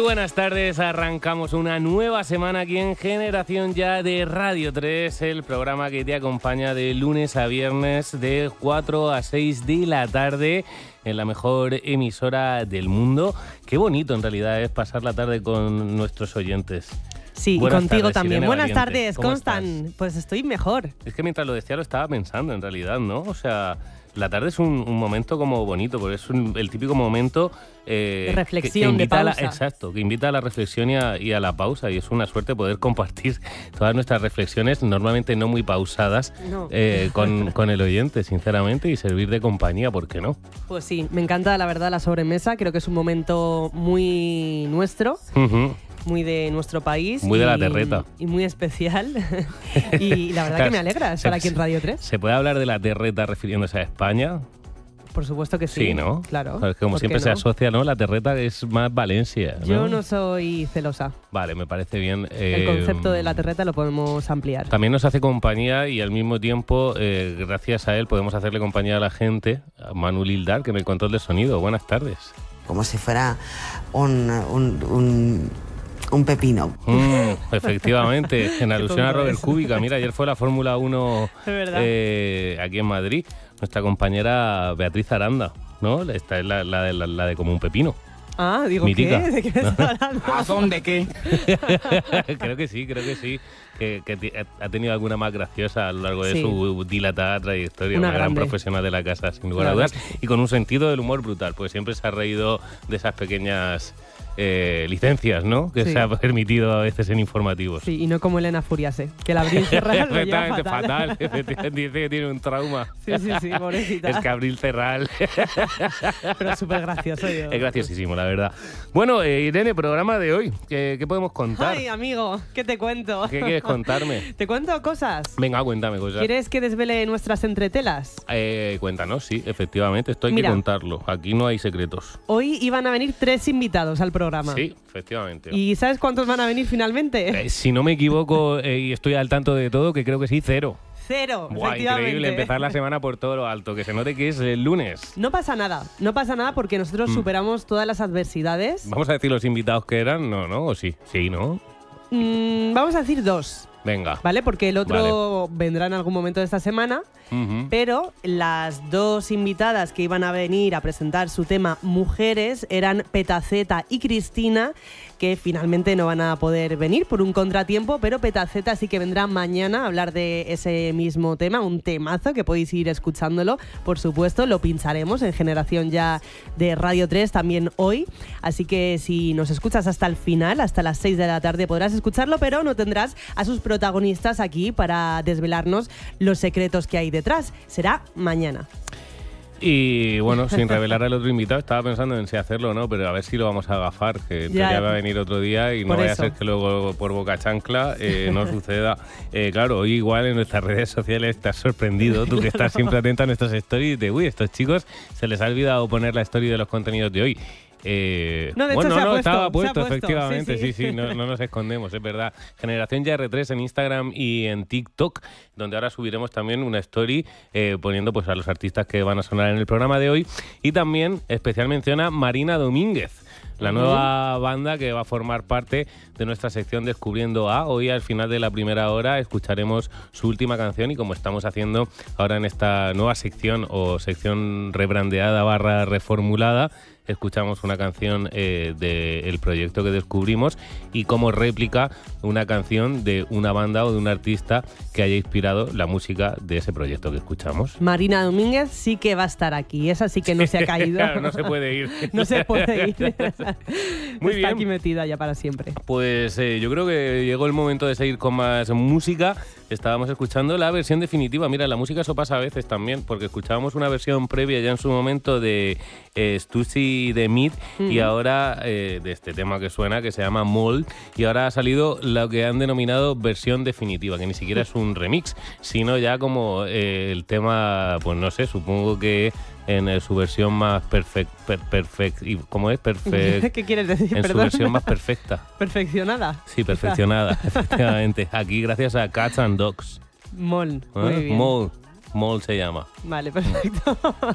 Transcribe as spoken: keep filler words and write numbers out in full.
buenas tardes, arrancamos una nueva semana aquí en Generación Ya de Radio tres, el programa que te acompaña de lunes a viernes de cuatro a seis de la tarde en la mejor emisora del mundo. Qué bonito en realidad es pasar la tarde con nuestros oyentes. Sí, buenas y contigo tardes, también. Irene Buenas Valiente. tardes, ¿Cómo ¿cómo están? estás? Pues estoy mejor. Es que mientras lo decía lo estaba pensando en realidad, ¿no? O sea, la tarde es un, un momento como bonito, porque es un, el típico momento eh, De reflexión, que, que invita de a la, pausa. exacto, que invita a la reflexión y a, y a la pausa, y es una suerte poder compartir todas nuestras reflexiones, normalmente no muy pausadas, No. eh, con, con el oyente, sinceramente, y servir de compañía, ¿por qué no? Pues sí, me encanta la verdad la sobremesa, creo que es un momento muy nuestro. Uh-huh. Muy de nuestro país. Muy y, de la terreta. Y muy especial. Y la verdad Claro, que me alegra estar se- aquí en Radio tres. ¿Se puede hablar de la terreta refiriéndose a España? Por supuesto que sí. Sí, ¿no? Claro. Es que como ¿por siempre qué se no? asocia, ¿no? La terreta es más Valencia, ¿no? Yo no soy celosa. Vale, me parece bien. El eh, concepto de la terreta lo podemos ampliar. También nos hace compañía y al mismo tiempo, eh, gracias a él, podemos hacerle compañía a la gente, a Manu Lildar, que en el control de sonido. Buenas tardes. Como si fuera un, un, un, un pepino. Mm, efectivamente, en alusión a tonto Robert es. Kubica. Mira, ayer fue la Fórmula uno Es verdad. eh, aquí en Madrid. Nuestra compañera Beatriz Aranda, ¿no? Esta es la, la, de- la, la de como un pepino. Ah, digo, Mítica. ¿qué? ¿De qué me estás hablando? ¿A son de qué? Creo que sí, creo que sí. Que, que ti- ha tenido alguna más graciosa a lo largo de Sí. su dilatada trayectoria. Una Una, gran grande. profesional de la casa, sin lugar La a dudas. verdad que Y con un sentido del humor brutal, pues siempre se ha reído de esas pequeñas eh, licencias, ¿no? Que Sí. se ha permitido a veces en informativos. Sí, y no como Elena Furiase, que la Abril Cerral lo lleva Efectivamente, fatal. fatal. Efectivamente, dice que tiene un trauma. Sí, sí, sí, pobrecita. Es que Abril Cerral Pero súper gracioso yo. es graciosísimo, la verdad. Bueno, eh, Irene, programa de hoy. ¿Qué, qué podemos contar? Ay, amigo, ¿qué te cuento? ¿Qué quieres contarme? ¿Te cuento cosas? Venga, cuéntame cosas. ¿Quieres que desvele nuestras entretelas? Eh, cuéntanos, sí, efectivamente, esto hay Mira. que contarlo. Aquí no hay secretos. Hoy iban a venir tres invitados al programa. Sí, efectivamente. ¿Y sabes cuántos van a venir finalmente? Eh, si no me equivoco eh, y estoy al tanto de todo, que creo que sí, cero. Cero, Buah, efectivamente. increíble, empezar la semana por todo lo alto, que se note que es el lunes. No pasa nada, no pasa nada porque nosotros Mm. superamos todas las adversidades. Vamos a decir los invitados que eran, no, no, o sí, sí, ¿no? Mm, vamos a decir dos, Venga. ¿vale? Porque el otro vendrá en algún momento de esta semana. Ujú. Pero las dos invitadas que iban a venir a presentar su tema Mujeres eran Petaceta y Cristina, que finalmente no van a poder venir por un contratiempo, pero Petaceta sí que vendrá mañana a hablar de ese mismo tema, un temazo que podéis ir escuchándolo, por supuesto, lo pincharemos en Generación Ya de Radio tres también hoy, así que si nos escuchas hasta el final, hasta las seis de la tarde podrás escucharlo, pero no tendrás a sus protagonistas aquí para desvelarnos los secretos que hay detrás. Será mañana. Y bueno, sin revelar al otro invitado, estaba pensando en si hacerlo o no, pero a ver si lo vamos a agafar, que en Ya. teoría va a venir otro día y no Por vaya eso. a ser que luego por boca chancla eh, no suceda. Eh, claro, hoy igual en nuestras redes sociales estás sorprendido, tú que estás siempre atenta a nuestras stories, de uy, estos chicos se les ha olvidado poner la story de los contenidos de hoy. Eh, No, de bueno, hecho se ha no, puesto, estaba se ha puesto, puesto, efectivamente, sí, sí, sí. sí, no, no nos escondemos, es verdad. Generación Ya R tres en Instagram y en TikTok, donde ahora subiremos también una story eh, poniendo pues a los artistas que van a sonar en el programa de hoy. Y también especial mención a Marina Domínguez, la nueva banda que va a formar parte de nuestra sección Descubriendo A. Hoy al final de la primera hora escucharemos su última canción y como estamos haciendo ahora en esta nueva sección o sección rebrandeada barra reformulada, escuchamos una canción eh, del proyecto que descubrimos y como réplica una canción de una banda o de un artista que haya inspirado la música de ese proyecto que escuchamos. Marina Domínguez sí que va a estar aquí, esa sí que no se ha caído. Claro, no se puede ir. No se puede ir. Muy Está bien. aquí metida ya para siempre. Pues eh, yo creo que llegó el momento de seguir con más música. Estábamos escuchando la versión definitiva. Mira, la música eso pasa a veces también, porque escuchábamos una versión previa ya en su momento de eh, Stussy de Meat Mm. y ahora eh, de este tema que suena, que se llama Mold, y ahora ha salido lo que han denominado versión definitiva, que ni siquiera es un remix, sino ya como eh, el tema, pues no sé, supongo que en eh, su versión más perfect, per, perfect, y ¿cómo es? Perfect, ¿Qué quieres decir? en su Perdón. versión más perfecta. Perfeccionada. Sí, perfeccionada, efectivamente. Aquí gracias a Cats and Dogs. Mol. ¿Eh? Muy bien. Mole, Mole se llama. Vale, perfecto.